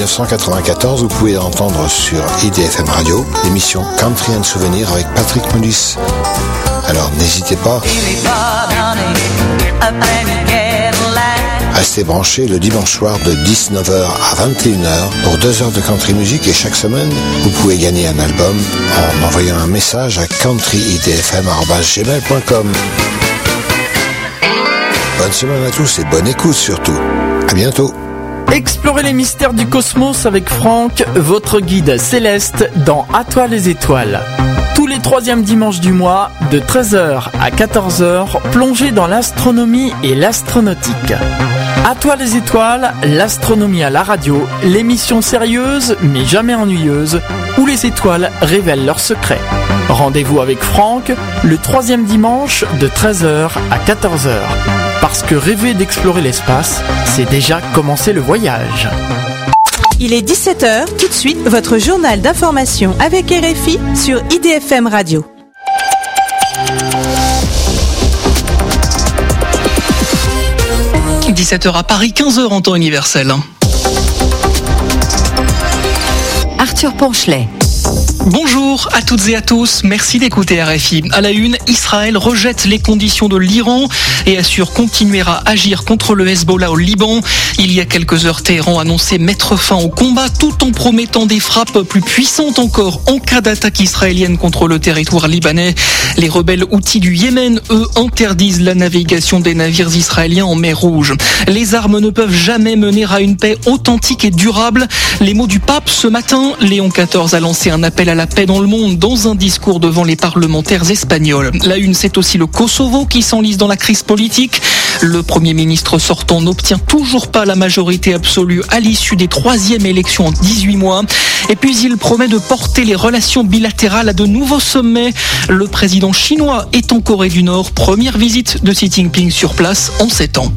1994, vous pouvez entendre sur IDFM Radio l'émission Country and Souvenir avec Patrick Mullis. Alors n'hésitez pas. Restez branchés le dimanche soir de 19h à 21h pour 2 heures de country music et chaque semaine, vous pouvez gagner un album en envoyant un message à countryidfm@gmail.com. Bonne semaine à tous et bonne écoute surtout. À bientôt. Explorez les mystères du cosmos avec Franck, votre guide céleste dans À toi les étoiles. Tous les 3e dimanches du mois, de 13h à 14h, plongez dans l'astronomie et l'astronautique. À toi les étoiles, l'astronomie à la radio, l'émission sérieuse mais jamais ennuyeuse, où les étoiles révèlent leurs secrets. Rendez-vous avec Franck, le 3e dimanche de 13h à 14h. Parce que rêver d'explorer l'espace, c'est déjà commencer le voyage. Il est 17h, tout de suite, votre journal d'information avec RFI sur IDFM Radio. 17h à Paris, 15h en temps universel. Arthur Ponchelet. Bonjour à toutes et à tous, merci d'écouter RFI. À la une, Israël rejette les conditions de l'Iran et assure continuer à agir contre le Hezbollah au Liban. Il y a quelques heures, Téhéran annonçait mettre fin au combat tout en promettant des frappes plus puissantes encore en cas d'attaque israélienne contre le territoire libanais. Les rebelles houthis du Yémen, eux, interdisent la navigation des navires israéliens en mer Rouge. Les armes ne peuvent jamais mener à une paix authentique et durable. Les mots du pape ce matin, Léon XIV a lancé un appel à la paix dans le monde dans un discours devant les parlementaires espagnols. La une, c'est aussi le Kosovo qui s'enlise dans la crise politique. Le Premier ministre sortant n'obtient toujours pas la majorité absolue à l'issue des 3e élections en 18 mois. Et puis il promet de porter les relations bilatérales à de nouveaux sommets. Le président chinois est en Corée du Nord. Première visite de Xi Jinping sur place en 7 ans.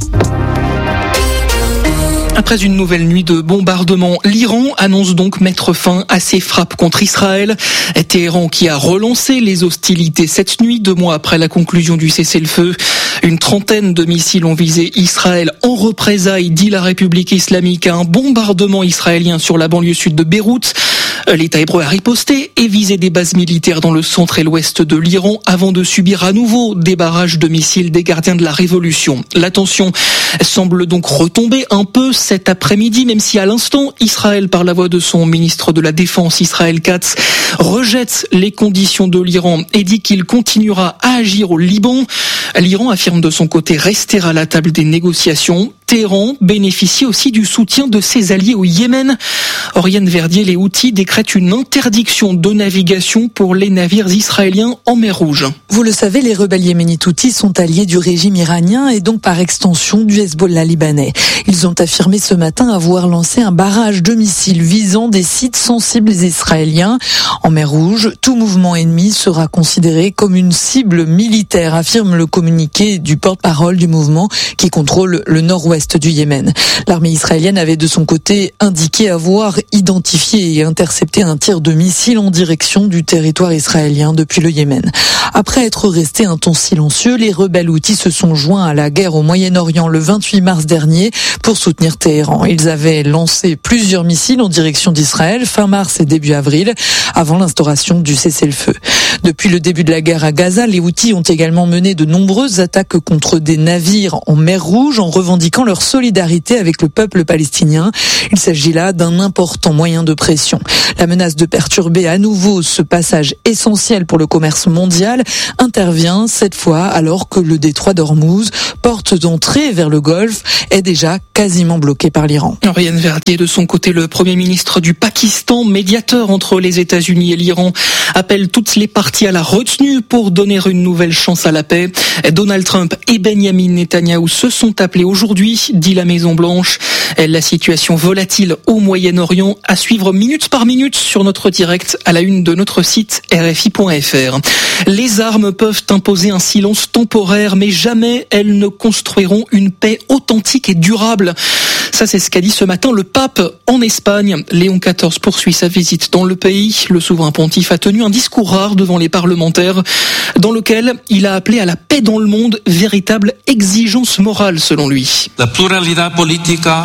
Après une nouvelle nuit de bombardements, l'Iran annonce donc mettre fin à ses frappes contre Israël. Téhéran qui a relancé les hostilités cette nuit, 2 mois après la conclusion du cessez-le-feu. Une trentaine de missiles ont visé Israël en représailles, dit la République islamique, à un bombardement israélien sur la banlieue sud de Beyrouth. L'État hébreu a riposté et visé des bases militaires dans le centre et l'ouest de l'Iran avant de subir à nouveau des barrages de missiles des gardiens de la révolution. La tension semble donc retomber un peu cet après-midi, même si à l'instant, Israël, par la voix de son ministre de la Défense, Israël Katz, rejette les conditions de l'Iran et dit qu'il continuera à agir au Liban. L'Iran affirme de son côté rester à la table des négociations. Téhéran bénéficie aussi du soutien de ses alliés au Yémen. Oriane Verdier, les Houthis décrètent une interdiction de navigation pour les navires israéliens en mer Rouge. Vous le savez, les rebelles yéménites Houthis sont alliés du régime iranien et donc par extension du Hezbollah libanais. Ils ont affirmé ce matin avoir lancé un barrage de missiles visant des sites sensibles israéliens. En mer Rouge, tout mouvement ennemi sera considéré comme une cible militaire, affirme le communiqué du porte-parole du mouvement qui contrôle le nord-ouest du Yémen. L'armée israélienne avait de son côté indiqué avoir identifié et intercepté un tir de missile en direction du territoire israélien depuis le Yémen. Après être restés un temps silencieux, les rebelles houthis se sont joints à la guerre au Moyen-Orient le 28 mars dernier pour soutenir Téhéran. Ils avaient lancé plusieurs missiles en direction d'Israël fin mars et début avril, avant l'instauration du cessez-le-feu. Depuis le début de la guerre à Gaza, les Houthis ont également mené de nombreuses attaques contre des navires en mer Rouge en revendiquant leur solidarité avec le peuple palestinien. Il s'agit là d'un important moyen de pression. La menace de perturber à nouveau ce passage essentiel pour le commerce mondial intervient cette fois alors que le détroit d'Ormuz, porte d'entrée vers le Golfe, est déjà quasiment bloqué par l'Iran. Oriane Verdier, de son côté, le Premier ministre du Pakistan, médiateur entre les États-Unis et l'Iran, appelle toutes les parties à la retenue pour donner une nouvelle chance à la paix. Donald Trump et Benjamin Netanyahou se sont appelés aujourd'hui, dit la Maison-Blanche. La situation volatile au Moyen-Orient à suivre minute par minute sur notre direct à la une de notre site rfi.fr. Les armes peuvent imposer un silence temporaire, mais jamais elles ne construiront une paix authentique et durable. Ça, c'est ce qu'a dit ce matin le pape en Espagne. Léon XIV poursuit sa visite dans le pays. Le souverain pontife a tenu un discours rare devant les parlementaires dans lequel il a appelé à la paix dans le monde, véritable exigence morale selon lui. La pluralidad política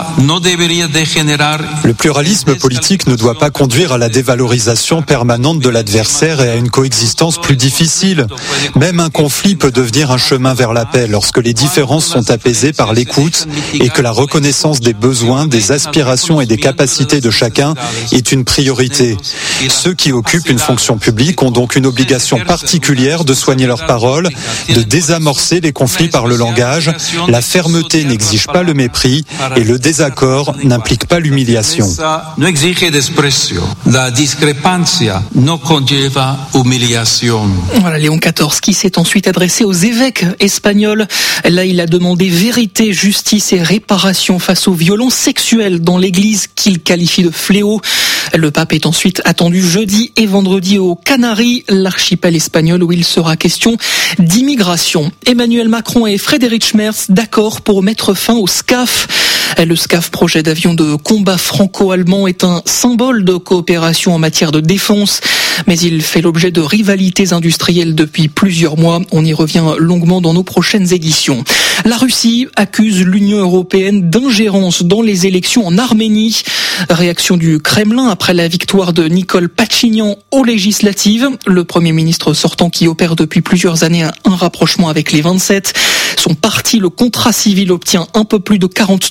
Le pluralisme politique ne doit pas conduire à la dévalorisation permanente de l'adversaire et à une coexistence plus difficile. Même un conflit peut devenir un chemin vers la paix lorsque les différences sont apaisées par l'écoute et que la reconnaissance des besoins, des aspirations et des capacités de chacun est une priorité. Ceux qui occupent une fonction publique ont donc une obligation particulière de soigner leurs paroles, de désamorcer les conflits par le langage. La fermeté n'exige pas le mépris et le désaccord n'implique pas l'humiliation. Voilà Léon XIV qui s'est ensuite adressé aux évêques espagnols. Là, il a demandé vérité, justice et réparation face aux violences sexuelles dans l'église qu'il qualifie de fléau. Le pape est ensuite attendu jeudi et vendredi aux Canaries, l'archipel espagnol où il sera question d'immigration. Emmanuel Macron et Friedrich Merz d'accord pour mettre fin au SCAF. Le SCAF, projet d'avion de combat franco-allemand, est un symbole de coopération en matière de défense, mais il fait l'objet de rivalités industrielles depuis plusieurs mois. On y revient longuement dans nos prochaines éditions. La Russie accuse l'Union européenne d'ingérence dans les élections en Arménie. Réaction du Kremlin après la victoire de Nicole Pachinian aux législatives. Le Premier ministre sortant qui opère depuis plusieurs années un rapprochement avec les 27. Son parti, le Contrat civil, obtient un peu plus de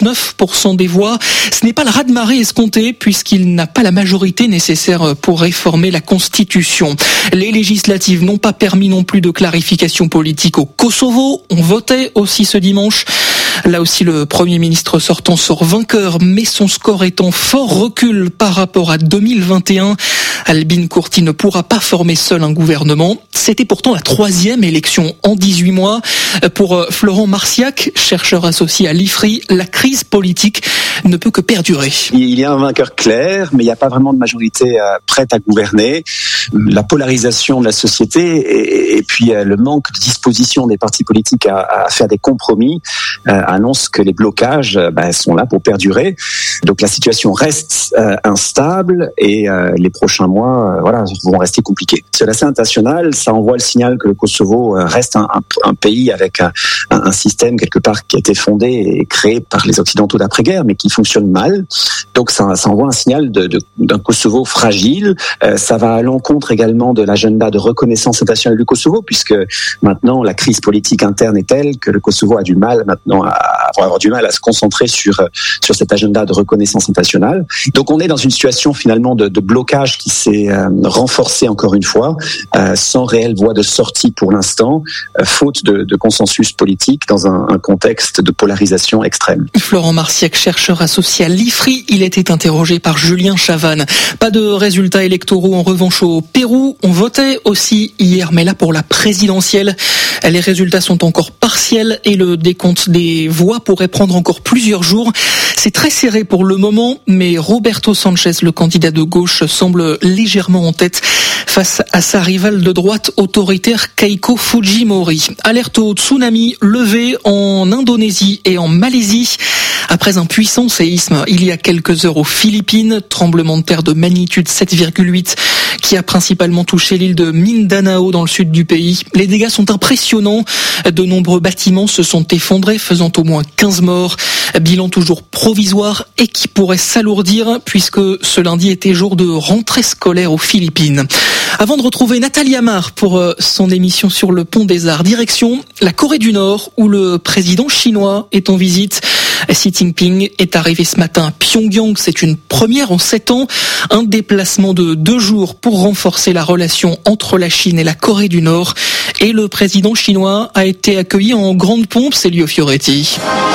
49% des voix. Ce n'est pas le raz-de-marée escompté puisqu'il n'a pas la majorité nécessaire pour réformer la Constitution. Les législatives n'ont pas permis non plus de clarification politique au Kosovo. On votait aussi ce dimanche. Là aussi, le Premier ministre sortant sort vainqueur, mais son score est en fort recul par rapport à 2021. Albin Kurti ne pourra pas former seul un gouvernement. C'était pourtant la 3e élection en 18 mois. Pour Florent Marciac, chercheur associé à l'IFRI, la crise politique ne peut que perdurer. Il y a un vainqueur clair, mais il n'y a pas vraiment de majorité prête à gouverner. La polarisation de la société et puis le manque de disposition des partis politiques à faire des compromis annonce que les blocages sont là pour perdurer. Donc la situation reste instable et les prochains mois vont rester compliqués. Sur la scène internationale, ça envoie le signal que le Kosovo reste un pays avec un système quelque part qui a été fondé et créé par les Occidentaux d'après-guerre, mais qui fonctionne mal. Donc ça envoie un signal d'un Kosovo fragile. Ça va à l'encontre également de l'agenda de reconnaissance internationale du Kosovo, puisque maintenant la crise politique interne est telle que le Kosovo a du mal maintenant à avoir du mal à se concentrer sur cet agenda de reconnaissance internationale. Donc on est dans une situation finalement de blocage qui s'est renforcée encore une fois, sans réelle voie de sortie pour l'instant, faute de consensus politique dans un contexte de polarisation extrême. Florent Marciac, chercheur associé à l'IFRI, il était interrogé par Julien Chavannes. Pas de résultats électoraux en revanche au Pérou. On votait aussi hier, mais là pour la présidentielle. Les résultats sont encore partiels et le décompte des voix pourrait prendre encore plusieurs jours. C'est très serré pour le moment, mais Roberto Sanchez, le candidat de gauche, semble légèrement en tête face à sa rivale de droite autoritaire Keiko Fujimori. Alerte au tsunami levé en Indonésie et en Malaisie. Après un puissant séisme il y a quelques heures aux Philippines, tremblement de terre de magnitude 7,8 qui a principalement touché l'île de Mindanao dans le sud du pays. Les dégâts sont impressionnants. De nombreux bâtiments se sont effondrés, faisant au moins 15 morts. Bilan toujours provisoire et qui pourrait s'alourdir puisque ce lundi était jour de rentrée scolaire aux Philippines. Avant de retrouver Nathalie Amar pour son émission sur le Pont des Arts, direction la Corée du Nord où le président chinois est en visite. Xi Jinping est arrivé ce matin à Pyongyang, c'est une première en 7 ans, un déplacement de 2 jours pour renforcer la relation entre la Chine et la Corée du Nord. Et le président chinois a été accueilli en grande pompe, Célio Fioretti.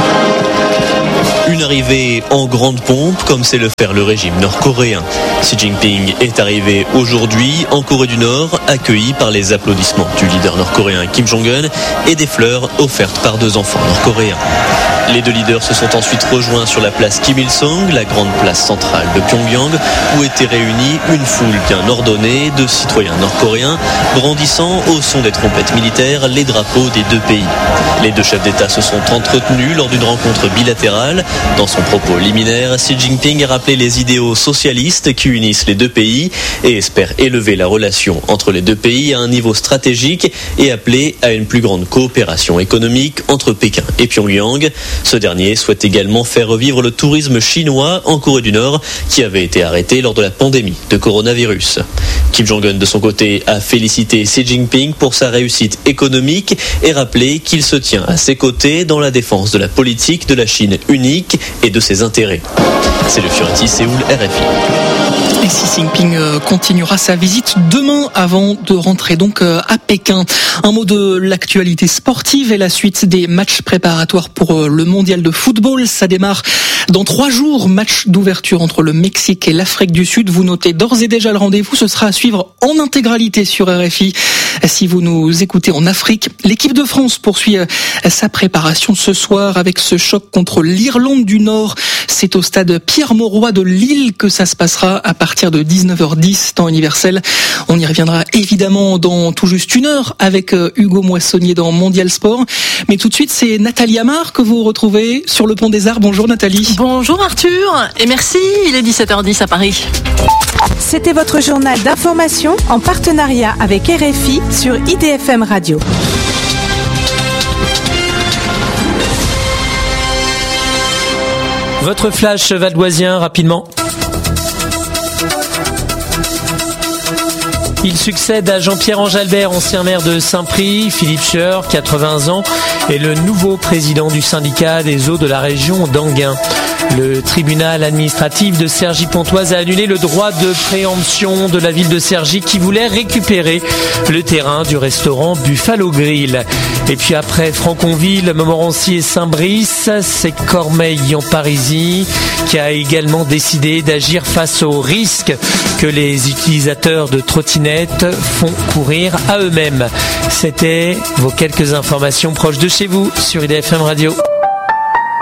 Une arrivée en grande pompe, comme sait le faire le régime nord-coréen. Xi Jinping est arrivé aujourd'hui en Corée du Nord, accueilli par les applaudissements du leader nord-coréen Kim Jong-un et des fleurs offertes par 2 enfants nord-coréens. Les 2 leaders se sont ensuite rejoints sur la place Kim Il-sung, la grande place centrale de Pyongyang, où étaient réunis une foule bien ordonnée de citoyens nord-coréens, brandissant au son des trompettes militaires les drapeaux des 2 pays. Les 2 chefs d'État se sont entretenus lors d'une rencontre bilatérale. Dans son propos liminaire, Xi Jinping a rappelé les idéaux socialistes qui unissent les 2 pays et espère élever la relation entre les 2 pays à un niveau stratégique et appeler à une plus grande coopération économique entre Pékin et Pyongyang. Ce dernier souhaite également faire revivre le tourisme chinois en Corée du Nord qui avait été arrêté lors de la pandémie de coronavirus. Kim Jong-un de son côté a félicité Xi Jinping pour sa réussite économique et rappelé qu'il se tient à ses côtés dans la défense de la politique de la Chine unique et de ses intérêts. C'est le Fioretti Séoul RFI. Et Xi Jinping continuera sa visite demain avant de rentrer donc à Pékin. Un mot de l'actualité sportive et la suite des matchs préparatoires pour le mondial de football. Ça démarre dans 3 jours. Match d'ouverture entre le Mexique et l'Afrique du Sud. Vous notez d'ores et déjà le rendez-vous. Ce sera à suivre en intégralité sur RFI. Si vous nous écoutez en Afrique, l'équipe de France poursuit sa préparation ce soir avec ce choc contre l'Irlande du Nord. C'est au stade Pierre-Mauroy de Lille que ça se passera à partir de 19h10, temps universel. On y reviendra évidemment dans tout juste une heure avec Hugo Moissonnier dans Mondial Sport. Mais tout de suite, c'est Nathalie Amar que vous retrouvez sur le Pont des Arts. Bonjour Nathalie. Bonjour Arthur et merci, il est 17h10 à Paris. C'était votre journal d'information en partenariat avec RFI sur IDFM Radio. Votre flash valdoisien rapidement. Il succède à Jean-Pierre Anjalbert, ancien maire de Saint-Prix. Philippe Scheur, 80 ans, est le nouveau président du syndicat des eaux de la région d'Anguin. Le tribunal administratif de Cergy-Pontoise a annulé le droit de préemption de la ville de Cergy qui voulait récupérer le terrain du restaurant Buffalo Grill. Et puis après Franconville, Montmorency et Saint-Brice, c'est Cormeilles en Parisis qui a également décidé d'agir face aux risques que les utilisateurs de trottinettes font courir à eux-mêmes. C'était vos quelques informations proches de chez vous sur IDFM Radio.